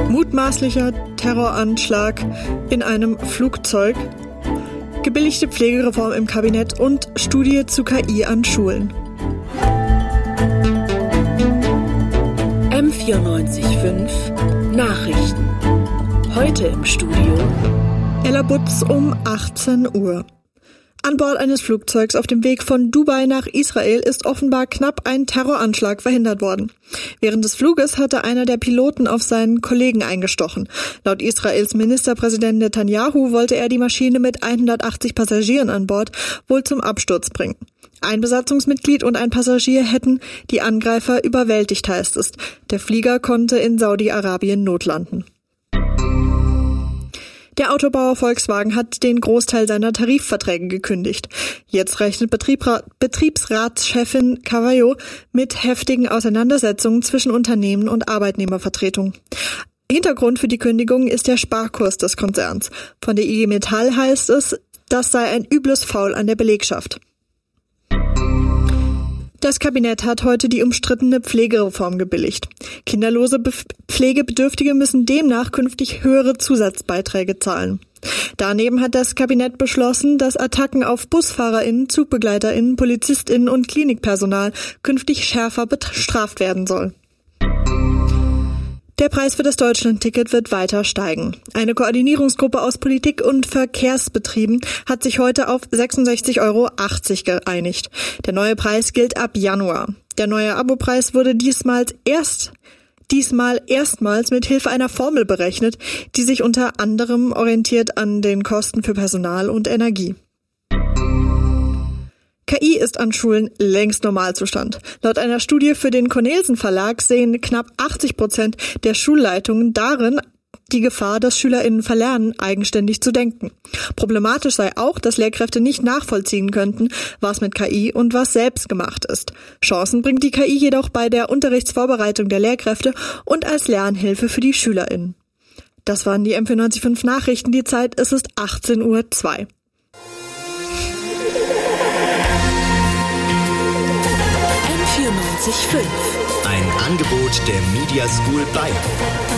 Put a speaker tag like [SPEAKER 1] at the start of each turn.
[SPEAKER 1] Mutmaßlicher Terroranschlag in einem Flugzeug, gebilligte Pflegereform im Kabinett und Studie zu KI an Schulen.
[SPEAKER 2] M94.5 Nachrichten. Heute im Studio
[SPEAKER 1] Ella Butz um 18 Uhr. An Bord eines Flugzeugs auf dem Weg von Dubai nach Israel ist offenbar knapp ein Terroranschlag verhindert worden. Während des Fluges hatte einer der Piloten auf seinen Kollegen eingestochen. Laut Israels Ministerpräsident Netanyahu wollte er die Maschine mit 180 Passagieren an Bord wohl zum Absturz bringen. Ein Besatzungsmitglied und ein Passagier hätten die Angreifer überwältigt, heißt es. Der Flieger konnte in Saudi-Arabien notlanden. Der Autobauer Volkswagen hat den Großteil seiner Tarifverträge gekündigt. Jetzt rechnet Betriebsratschefin Cavallo mit heftigen Auseinandersetzungen zwischen Unternehmen und Arbeitnehmervertretung. Hintergrund für die Kündigung ist der Sparkurs des Konzerns. Von der IG Metall heißt es, das sei ein übles Faul an der Belegschaft. Das Kabinett hat heute die umstrittene Pflegereform gebilligt. Kinderlose Pflegebedürftige müssen demnach künftig höhere Zusatzbeiträge zahlen. Daneben hat das Kabinett beschlossen, dass Attacken auf BusfahrerInnen, ZugbegleiterInnen, PolizistInnen und Klinikpersonal künftig schärfer bestraft werden soll. Der Preis für das Deutschlandticket wird weiter steigen. Eine Koordinierungsgruppe aus Politik und Verkehrsbetrieben hat sich heute auf 66,80 Euro geeinigt. Der neue Preis gilt ab Januar. Der neue Abopreis wurde diesmal erstmals mit Hilfe einer Formel berechnet, die sich unter anderem orientiert an den Kosten für Personal und Energie. KI ist an Schulen längst Normalzustand. Laut einer Studie für den Cornelsen Verlag sehen knapp 80% der Schulleitungen darin die Gefahr, dass SchülerInnen verlernen, eigenständig zu denken. Problematisch sei auch, dass Lehrkräfte nicht nachvollziehen könnten, was mit KI und was selbst gemacht ist. Chancen bringt die KI jedoch bei der Unterrichtsvorbereitung der Lehrkräfte und als Lernhilfe für die SchülerInnen. Das waren die M94.5 Nachrichten. Die Zeit, es ist 18:02 Uhr.
[SPEAKER 2] M94.5
[SPEAKER 3] Ein Angebot der Media School Bayern.